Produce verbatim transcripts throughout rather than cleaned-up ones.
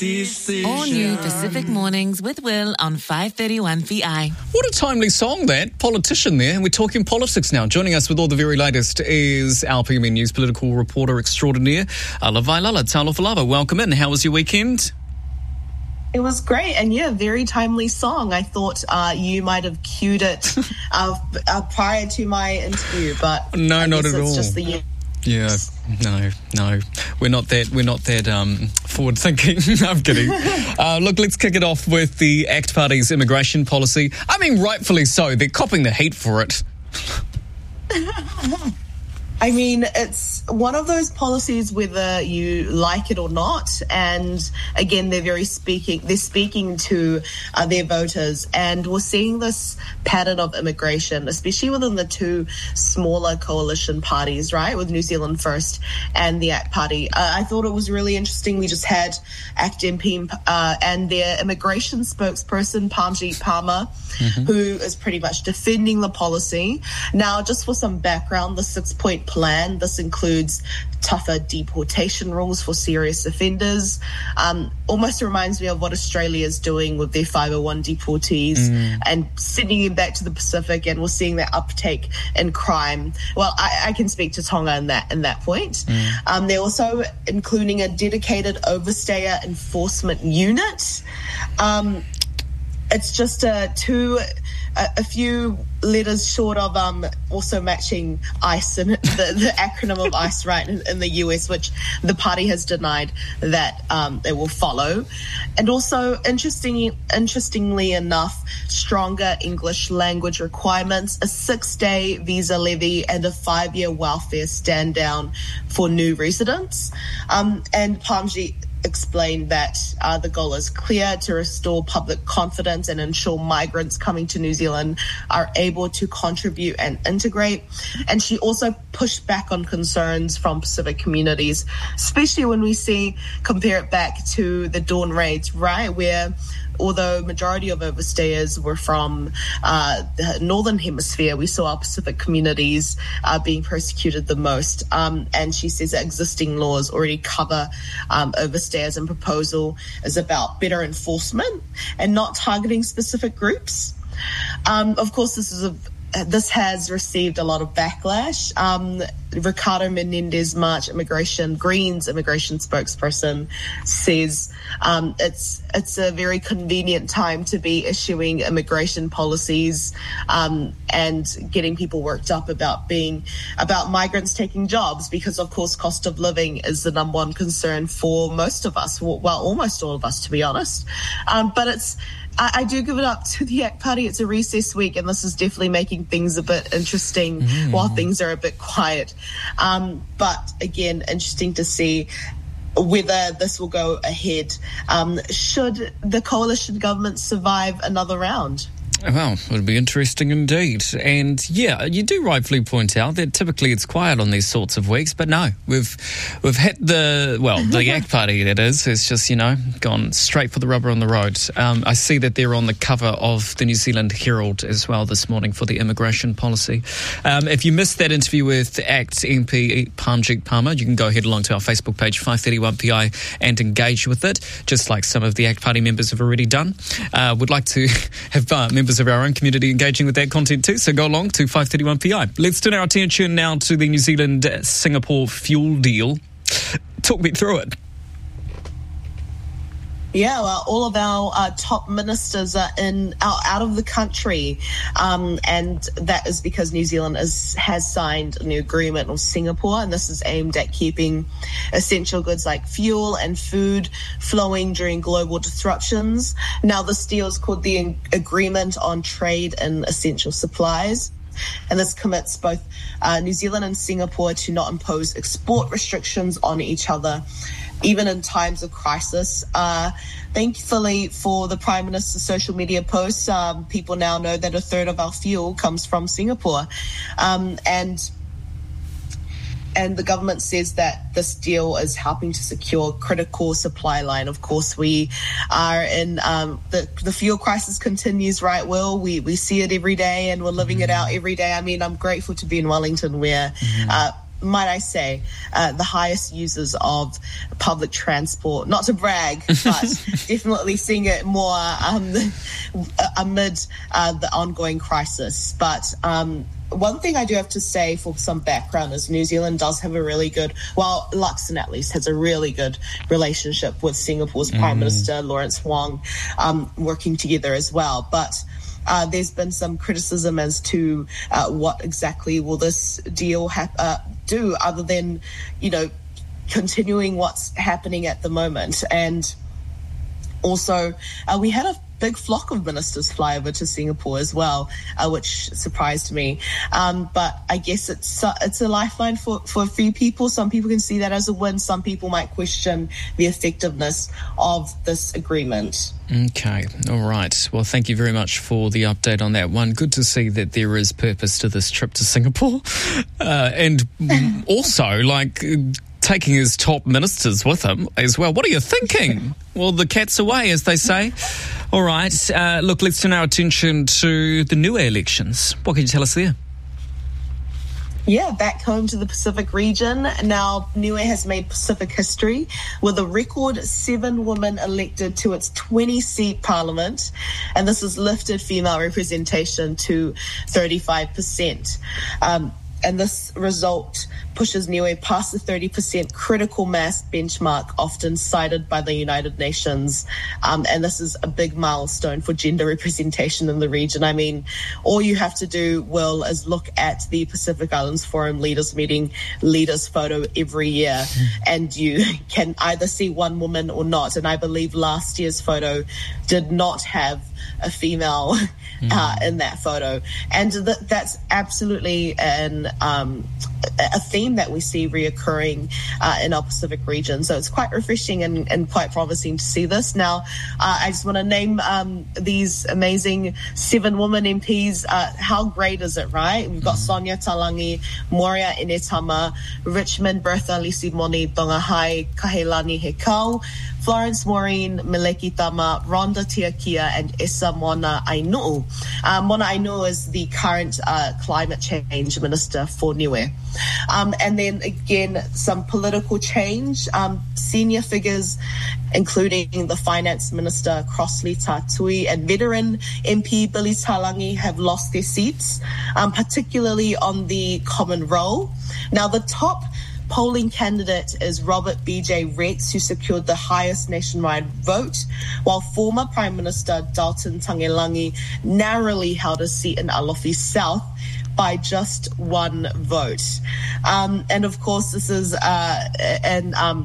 All new Pacific Mornings with Will on five thirty-one P I. What a timely song, that. Politician there. And we're talking politics now. Joining us with all the very latest is our P M N News political reporter extraordinaire, Ala Vailala Taulofalava. Welcome in. How was your weekend? It was great, and yeah, very timely song. I thought uh, you might have cued it uh, uh, prior to my interview, but no, I not guess at it's all. Just the Yeah, no, no, we're not that. We're not that um, forward thinking. I'm kidding. Uh, look, let's kick it off with the ACT Party's immigration policy. I mean, rightfully so. They're copping the heat for it. I mean, it's one of those policies whether you like it or not. And again, they're very speaking, they're speaking to uh, their voters. And we're seeing this pattern of immigration, especially within the two smaller coalition parties, right, with New Zealand First and the ACT Party. Uh, I thought it was really interesting. We just had ACT M P uh, and their immigration spokesperson, Parmjit Parmar, mm-hmm. who is pretty much defending the policy. Now, just for some background, the six-point plan. This includes tougher deportation rules for serious offenders. Um, almost reminds me of what Australia is doing with their five oh one deportees mm. and sending them back to the Pacific, and we're seeing that uptake in crime. Well, I, I can speak to Tonga in that in that point. Mm. Um, they're also including a dedicated overstayer enforcement unit. Um, it's just a two... A, a few letters short of um, also matching ICE and the, the acronym of ICE, right, in, in the U S, which the party has denied that um, it will follow. And also, interesting, interestingly enough, stronger English language requirements, a six-day visa levy, and a five-year welfare stand-down for new residents. Um, and Parmjit explained that uh, the goal is clear: to restore public confidence and ensure migrants coming to New Zealand are able to contribute and integrate. And she also pushed back on concerns from Pacific communities, especially when we see, compare it back to the Dawn raids, right, where although majority of overstayers were from uh, the Northern Hemisphere, we saw our Pacific communities uh, being persecuted the most. Um, and she says that existing laws already cover um, overstayers, and proposal is about better enforcement and not targeting specific groups. Um, of course, this is a This has received a lot of backlash. Um, Ricardo Menendez March, immigration Greens immigration spokesperson, says um, it's it's a very convenient time to be issuing immigration policies um, and getting people worked up about being about migrants taking jobs, because of course cost of living is the number one concern for most of us. Well, almost all of us, to be honest. Um, but it's. I, I do give it up to the ACT Party. It's a recess week, and this is definitely making things a bit interesting mm. while things are a bit quiet. Um, but again, interesting to see whether this will go ahead. Um, should the coalition government survive another round? Well, it would be interesting indeed. And yeah, you do rightfully point out that typically it's quiet on these sorts of weeks, but no, we've we've hit the, well, the ACT Party, that is. It's just, you know, gone straight for the rubber on the road. Um, I see that they're on the cover of the New Zealand Herald as well this morning for the immigration policy. Um, if you missed that interview with ACT M P Parmjit Parmar, you can go ahead along to our Facebook page, five thirty-one P I, and engage with it, just like some of the ACT Party members have already done. Uh, would like to have uh, members of our own community engaging with that content too, so go along to five thirty-one P I. Let's turn our attention now to the New Zealand-Singapore fuel deal. Talk me through it. Yeah, well, all of our uh, top ministers are in are out of the country, um, and that is because New Zealand is, has signed a new agreement with Singapore, and this is aimed at keeping essential goods like fuel and food flowing during global disruptions. Now, this deal is called the Agreement on Trade in Essential Supplies. And this commits both uh, New Zealand and Singapore to not impose export restrictions on each other, even in times of crisis. Uh, thankfully for the Prime Minister's social media posts, um, people now know that a third of our fuel comes from Singapore. Um, and And the government says that this deal is helping to secure critical supply line. Of course, we are in um, the the fuel crisis continues, right, Will? We we see it every day, and we're living it out every day. I mean, I'm grateful to be in Wellington, where mm-hmm. uh, might I say, uh, the highest users of public transport. Not to brag, but definitely seeing it more um, amid uh, the ongoing crisis. But um, one thing I do have to say for some background is New Zealand does have a really good, well, Luxon at least has a really good relationship with Singapore's mm. Prime Minister, Lawrence Wong, um, working together as well. But Uh, there's been some criticism as to uh, what exactly will this deal ha- uh, do other than, you know, continuing what's happening at the moment. And also, uh, we had a big flock of ministers fly over to Singapore as well, uh, which surprised me. Um, but I guess it's uh, it's a lifeline for, for a few people. Some people can see that as a win. Some people might question the effectiveness of this agreement. Okay, all right. Well, thank you very much for the update on that one. Good to see that there is purpose to this trip to Singapore. Uh, and also, like, taking his top ministers with him as well. What are you thinking? Well, the cat's away, as they say. All right. Uh, look, let's turn our attention to the Niue elections. What can you tell us there? Yeah, back home to the Pacific region. Now, Niue has made Pacific history with a record seven women elected to its twenty-seat parliament. And this has lifted female representation to thirty-five percent. Um, and this result pushes Niue past the thirty percent critical mass benchmark often cited by the United Nations. Um, and this is a big milestone for gender representation in the region. I mean, all you have to do, Will, is look at the Pacific Islands Forum Leaders Meeting leaders photo every year, and you can either see one woman or not. And I believe last year's photo did not have a female uh, in that photo. And th- that's absolutely an um, a theme that we see reoccurring uh, in our Pacific region. So it's quite refreshing and, and quite promising to see this. Now, uh, I just want to name um, these amazing seven women M Ps. Uh, how great is it, right? We've got Sonia Talangi, Moria Inetama, Richmond Bertha Lisimoni Tongahai Kahelani Hekau, Florence Maureen Mileki Tama, Rhonda Tiakia, and Esa Mona Ainuu. Uh, Mona Ainuu is the current uh, climate change minister for Niue. Um, and then again, some political change. Um, senior figures, including the finance minister Crossley Tatui and veteran M P Billy Talangi, have lost their seats, um, particularly on the common role. Now, the top polling candidate is Robert B J Rex, who secured the highest nationwide vote, while former Prime Minister Dalton Tagelangi narrowly held a seat in Alofi South by just one vote. Um, and of course, this is uh, and um,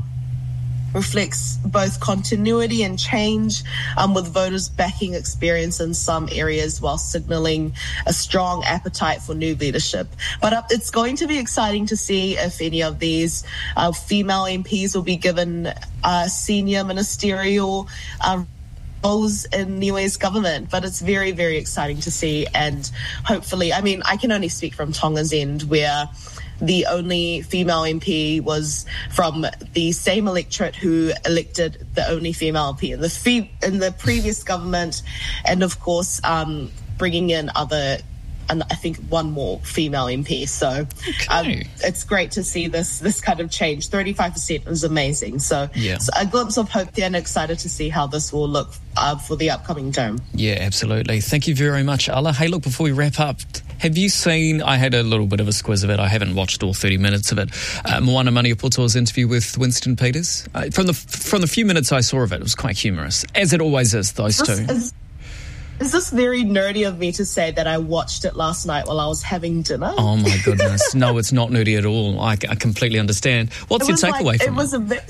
reflects both continuity and change, um, with voters backing experience in some areas while signalling a strong appetite for new leadership. But uh, it's going to be exciting to see if any of these uh, female M Ps will be given uh, senior ministerial uh, roles in Niue's government. But it's very, very exciting to see. And hopefully, I mean, I can only speak from Tonga's end, where the only female M P was from the same electorate who elected the only female M P in the fe- in the previous government, and of course um, bringing in other, and I think one more female M P. So okay. um, it's great to see this this kind of change. thirty-five percent is amazing. So, yeah. so a glimpse of hope there, and excited to see how this will look uh, for the upcoming term. Yeah, absolutely. Thank you very much, Ala. Hey, look, before we wrap up, have you seen, I had a little bit of a squiz of it, I haven't watched all thirty minutes of it, uh, Moana Maniaputo's interview with Winston Peters? Uh, from the from the few minutes I saw of it, it was quite humorous, as it always is, those this two. Is- Is this very nerdy of me to say that I watched it last night while I was having dinner? Oh, my goodness. No, it's not nerdy at all. I, I completely understand. What's your takeaway like, from it? It was a bit...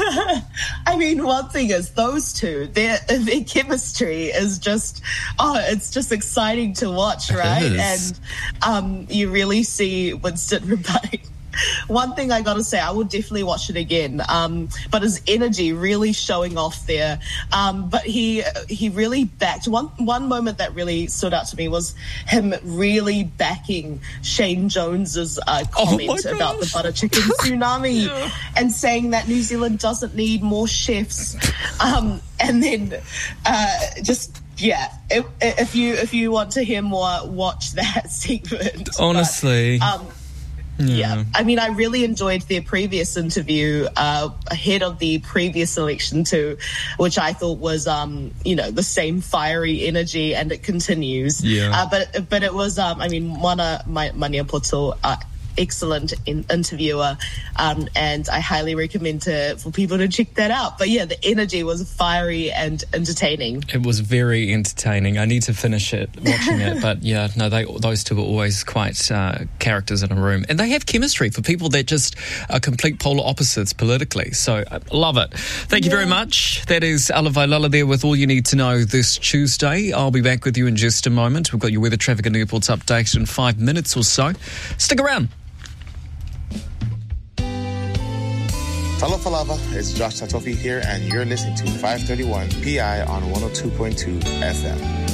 I mean, one thing is those two, their, their chemistry is just... Oh, it's just exciting to watch, right? And um, you really see Winston rebutting. One thing I got to say, I would definitely watch it again. Um, but his energy really showing off there. Um, but he he really backed. One one moment that really stood out to me was him really backing Shane Jones's uh, comment oh about the butter chicken tsunami yeah. and saying that New Zealand doesn't need more chefs. Um, and then uh, just. Yeah, if, if you if you want to hear more, watch that segment. Honestly. But, um, Yeah. I mean, I really enjoyed their previous interview uh, ahead of the previous election too, which I thought was, um, you know, the same fiery energy, and it continues. Yeah. Uh, but but it was, um, I mean, Moana Maniapoto, uh, excellent in- interviewer, um, and I highly recommend to, for people to check that out. But yeah, the energy was fiery and entertaining. It was very entertaining. I need to finish it, watching it. But yeah, no, they, those two are always quite uh, characters in a room. And they have chemistry for people that just are complete polar opposites politically. So I love it. Thank you yeah. very much. That is Ala Vailala there with all you need to know this Tuesday. I'll be back with you in just a moment. We've got your weather, traffic and airports update in five minutes or so. Stick around. Talo Falava, it's Josh Tatofi here, and you're listening to five thirty-one P I on one oh two point two F M.